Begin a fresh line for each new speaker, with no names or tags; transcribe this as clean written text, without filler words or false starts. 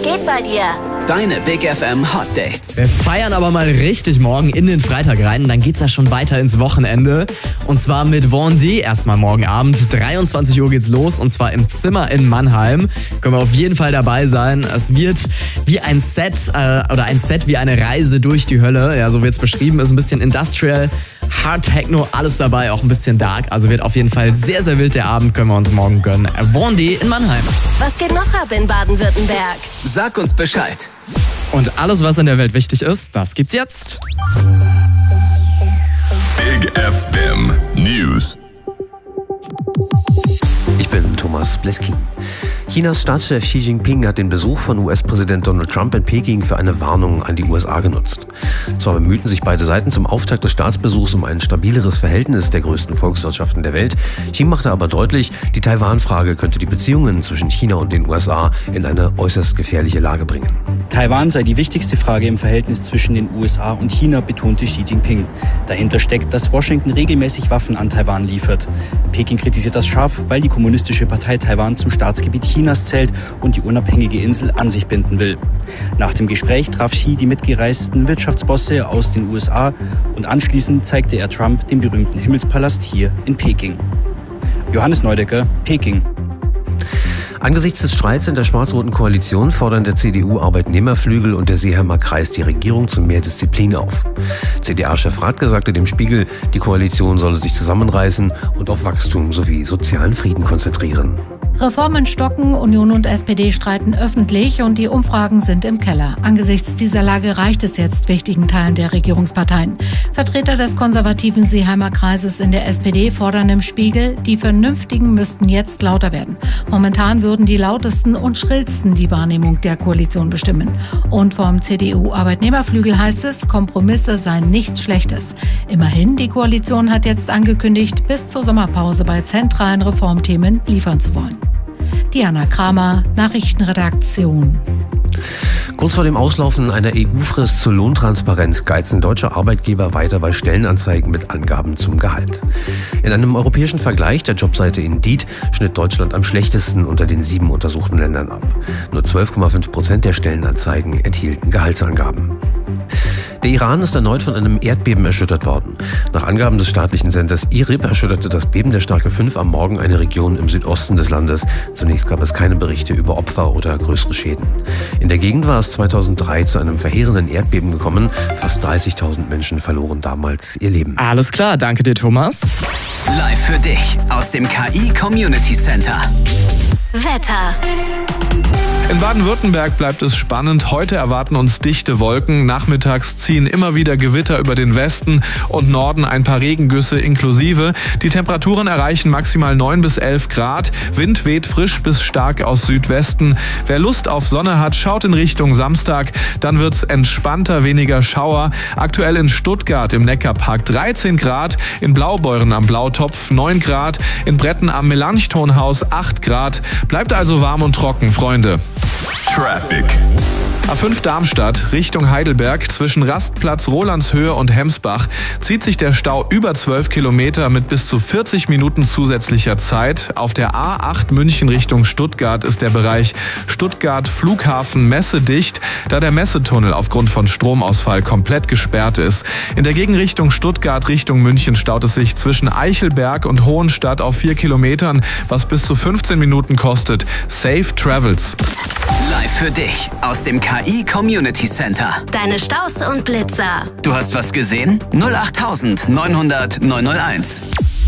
geht bei dir?
Deine Big FM Hot Dates.
Wir feiern aber mal richtig morgen in den Freitag rein. Dann geht's ja schon weiter ins Wochenende. Und zwar mit Vendée erstmal morgen Abend. 23 Uhr geht's los und zwar im Zimmer in Mannheim. Können wir auf jeden Fall dabei sein. Es wird wie ein Set wie eine Reise durch die Hölle. Ja, so wird's beschrieben. Ist ein bisschen Industrial, Hard Techno, alles dabei, auch ein bisschen Dark. Also wird auf jeden Fall sehr, sehr wild der Abend. Können wir uns morgen gönnen. Vendée in Mannheim.
Was geht noch ab in Baden-Württemberg?
Sag uns Bescheid.
Und alles, was in der Welt wichtig ist, das gibt's jetzt.
Big FM News.
Ich bin Thomas Bleskin. Chinas Staatschef Xi Jinping hat den Besuch von US-Präsident Donald Trump in Peking für eine Warnung an die USA genutzt. Zwar bemühten sich beide Seiten zum Auftakt des Staatsbesuchs um ein stabileres Verhältnis der größten Volkswirtschaften der Welt. Xi machte aber deutlich, die Taiwan-Frage könnte die Beziehungen zwischen China und den USA in eine äußerst gefährliche Lage bringen.
Taiwan sei die wichtigste Frage im Verhältnis zwischen den USA und China, betonte Xi Jinping. Dahinter steckt, dass Washington regelmäßig Waffen an Taiwan liefert. Peking kritisiert das scharf, weil die Kommunistische Partei Taiwan zum Staatsgebiet Chinas zählt und die unabhängige Insel an sich binden will. Nach dem Gespräch traf Xi die mitgereisten Wirtschaftsbosse aus den USA und anschließend zeigte er Trump den berühmten Himmelspalast hier in Peking. Johannes Neudecker, Peking.
Angesichts des Streits in der schwarz-roten Koalition fordern der CDU-Arbeitnehmerflügel und der Seeheimer Kreis die Regierung zu mehr Disziplin auf. CDA-Chef Radke sagte dem Spiegel, die Koalition solle sich zusammenreißen und auf Wachstum sowie sozialen Frieden konzentrieren.
Reformen stocken, Union und SPD streiten öffentlich und die Umfragen sind im Keller. Angesichts dieser Lage reicht es jetzt wichtigen Teilen der Regierungsparteien. Vertreter des konservativen Seeheimer Kreises in der SPD fordern im Spiegel, die Vernünftigen müssten jetzt lauter werden. Momentan würden die lautesten und schrillsten die Wahrnehmung der Koalition bestimmen. Und vom CDU-Arbeitnehmerflügel heißt es, Kompromisse seien nichts Schlechtes. Immerhin, die Koalition hat jetzt angekündigt, bis zur Sommerpause bei zentralen Reformthemen liefern zu wollen. Diana Kramer, Nachrichtenredaktion.
Kurz vor dem Auslaufen einer EU-Frist zur Lohntransparenz geizen deutsche Arbeitgeber weiter bei Stellenanzeigen mit Angaben zum Gehalt. In einem europäischen Vergleich der Jobseite Indeed schnitt Deutschland am schlechtesten unter den 7 untersuchten Ländern ab. Nur 12,5% der Stellenanzeigen enthielten Gehaltsangaben. Der Iran ist erneut von einem Erdbeben erschüttert worden. Nach Angaben des staatlichen Senders IRIB erschütterte das Beben der Stärke 5 am Morgen eine Region im Südosten des Landes. Zunächst gab es keine Berichte über Opfer oder größere Schäden. In der Gegend war es 2003 zu einem verheerenden Erdbeben gekommen. Fast 30.000 Menschen verloren damals ihr Leben.
Alles klar, danke dir, Thomas.
Live für dich aus dem KI Community Center.
Wetter.
In Baden-Württemberg bleibt es spannend. Heute erwarten uns dichte Wolken. Nachmittags ziehen immer wieder Gewitter über den Westen und Norden, ein paar Regengüsse inklusive. Die Temperaturen erreichen maximal 9 bis 11 Grad. Wind weht frisch bis stark aus Südwesten. Wer Lust auf Sonne hat, schaut in Richtung Samstag. Dann wird's entspannter, weniger Schauer. Aktuell in Stuttgart im Neckarpark 13 Grad. In Blaubeuren am Blautopf 9 Grad. In Bretten am Melanchthonhaus 8 Grad. Bleibt also warm und trocken, Freunde.
Traffic.
A5 Darmstadt Richtung Heidelberg zwischen Rastplatz Rolandshöhe und Hemsbach zieht sich der Stau über 12 Kilometer mit bis zu 40 Minuten zusätzlicher Zeit. Auf der A8 München Richtung Stuttgart ist der Bereich Stuttgart Flughafen messedicht, da der Messetunnel aufgrund von Stromausfall komplett gesperrt ist. In der Gegenrichtung Stuttgart Richtung München staut es sich zwischen Eichelberg und Hohenstadt auf 4 Kilometern, was bis zu 15 Minuten kostet. Safe Travels.
Live für dich aus dem KI Community Center.
Deine Staus und Blitzer.
Du hast was gesehen? 08900 901.